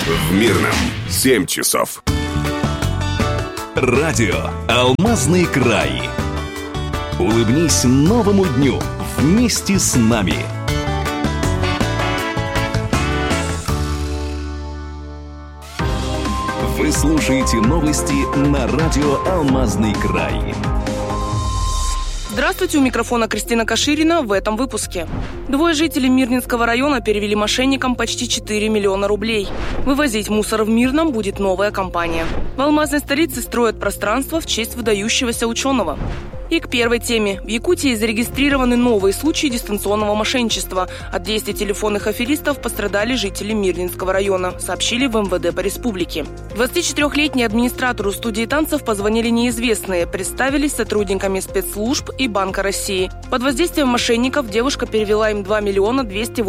В Мирном 7 часов. Радио «Алмазный край». Улыбнись новому дню вместе с нами. Вы слушаете новости на радио «Алмазный край». Здравствуйте, у микрофона Кристина Каширина в этом выпуске. Двое жителей Мирнинского района перевели мошенникам почти 4 миллиона рублей. Вывозить мусор в Мирном будет новая компания. В алмазной столице строят пространство в честь выдающегося ученого. И к первой теме. В Якутии зарегистрированы новые случаи дистанционного мошенничества. От действий телефонных аферистов пострадали жители Мирнинского района, сообщили в МВД по республике. 24-летний администратору студии танцев позвонили неизвестные, представились сотрудниками спецслужб и Банка России. Под воздействием мошенников девушка перевела им 2 миллиона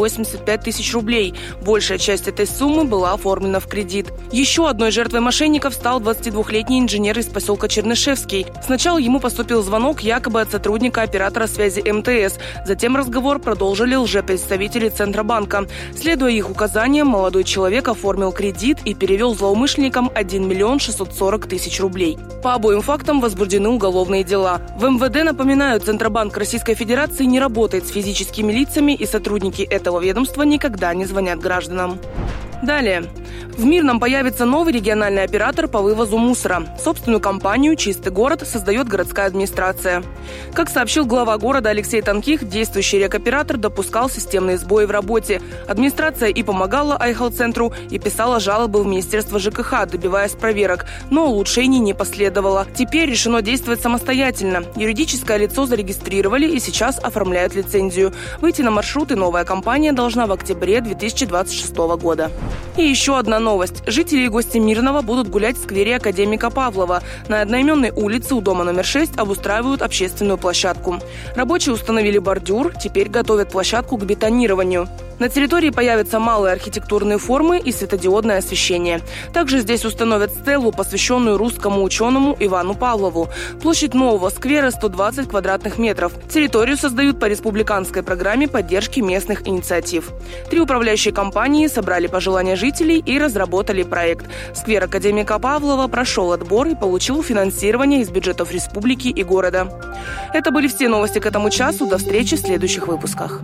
285 тысяч рублей. Большая часть этой суммы была оформлена в кредит. Еще одной жертвой мошенников стал 22-летний инженер из поселка Чернышевский. Сначала ему поступил звонок якобы от сотрудника оператора связи МТС. Затем разговор продолжили лжепредставители Центробанка. Следуя их указаниям, молодой человек оформил кредит и перевел злоумышленникам 1 миллион 640 тысяч рублей. По обоим фактам возбуждены уголовные дела. В МВД напоминают, Центробанк Российской Федерации не работает с физическими лицами, и сотрудники этого ведомства никогда не звонят гражданам. Далее. В Мирном появится новый региональный оператор по вывозу мусора. Собственную компанию «Чистый город» создает городская администрация. Как сообщил глава города Алексей Тонких, действующий рекоператор допускал системные сбои в работе. Администрация и помогала Айхал-центру, и писала жалобы в Министерство ЖКХ, добиваясь проверок, но улучшений не последовало. Теперь решено действовать самостоятельно. Юридическое лицо зарегистрировали и сейчас оформляют лицензию. Выйти на маршруты новая компания должна в октябре 2026 года. И еще одна новость. Жители и гости Мирного будут гулять в сквере академика Павлова. На одноименной улице у дома номер 6 обустраивают общественную площадку. Рабочие установили бордюр, теперь готовят площадку к бетонированию. На территории появятся малые архитектурные формы и светодиодное освещение. Также здесь установят стелу, посвященную русскому ученому Ивану Павлову. Площадь нового сквера 120 квадратных метров. Территорию создают по республиканской программе поддержки местных инициатив. 3 управляющие компании собрали пожелания жителей и разработали проект. Сквер академика Павлова прошел отбор и получил финансирование из бюджетов республики и города. Это были все новости к этому часу. До встречи в следующих выпусках.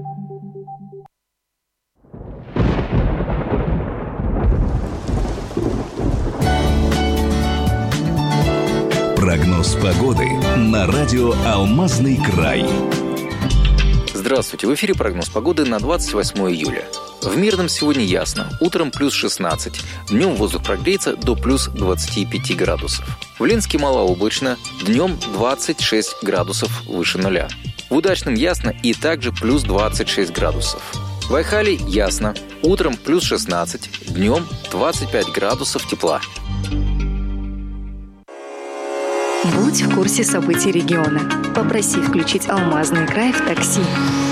Прогноз погоды на радио «Алмазный край». Здравствуйте, в эфире прогноз погоды на 28 июля. В Мирном сегодня ясно. Утром плюс 16, днем воздух прогреется до плюс 25 градусов. В Ленске малооблачно, днем 26 градусов выше нуля. В Удачном ясно и также плюс 26 градусов. В Айхале ясно. Утром плюс 16, днем 25 градусов тепла. Будь в курсе событий региона. Попроси включить «Алмазный край» в такси.